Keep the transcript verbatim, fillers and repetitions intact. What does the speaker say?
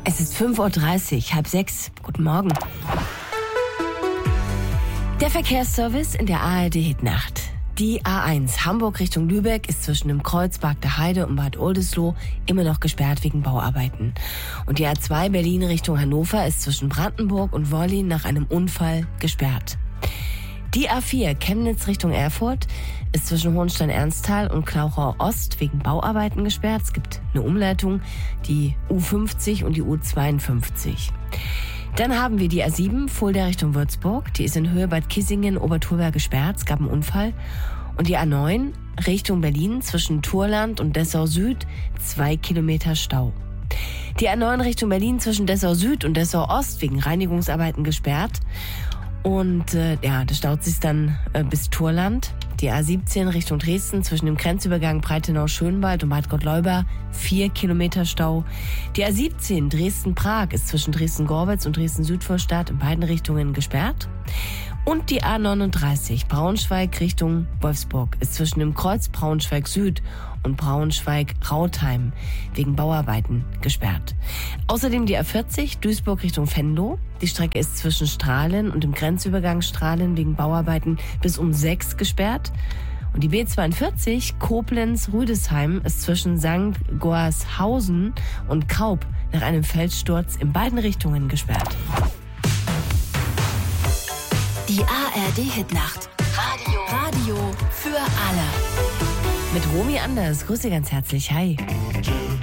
Es ist fünf Uhr dreißig, halb sechs. Guten Morgen. Der Verkehrsservice in der A R D-Hitnacht. Die A eins Hamburg Richtung Lübeck ist zwischen dem Kreuz Bargter Heide und Bad Oldesloe immer noch gesperrt wegen Bauarbeiten. Und die A zwei Berlin Richtung Hannover ist zwischen Brandenburg und Wollin nach einem Unfall gesperrt. Die A vier Chemnitz Richtung Erfurt ist zwischen Hohenstein-Ernsthal und Klauchau Ost wegen Bauarbeiten gesperrt. Es gibt eine Umleitung, die U fünfzig und die U zweiundfünfzig. Dann haben wir die A sieben Fulda Richtung Würzburg. Die ist in Höhe Bad Kissingen, Oberturberg gesperrt. Es gab einen Unfall. Und die A neun Richtung Berlin zwischen Turland und Dessau Süd, zwei Kilometer Stau. Die A neun Richtung Berlin zwischen Dessau Süd und Dessau Ost wegen Reinigungsarbeiten gesperrt. Und äh, ja, das staut sich dann äh, bis Turland. Die A siebzehn Richtung Dresden zwischen dem Grenzübergang Breitenau-Schönwald und Bad Gottleuba, vier Kilometer Stau. Die A siebzehn Dresden-Prag ist zwischen Dresden-Gorwitz und Dresden-Südvorstadt in beiden Richtungen gesperrt. Und die A neununddreißig Braunschweig Richtung Wolfsburg ist zwischen dem Kreuz Braunschweig Süd und Braunschweig-Rautheim wegen Bauarbeiten gesperrt. Außerdem die A vierzig Duisburg Richtung Venlo. Die Strecke ist zwischen Strahlen und dem Grenzübergang Strahlen wegen Bauarbeiten bis um sechs gesperrt. Und die B zweiundvierzig Koblenz-Rüdesheim ist zwischen Sankt Goarshausen und Kaub nach einem Felssturz in beiden Richtungen gesperrt. Die A R D-Hitnacht. Radio. Radio für alle. Mit Romy Anders. Grüße ganz herzlich. Hi.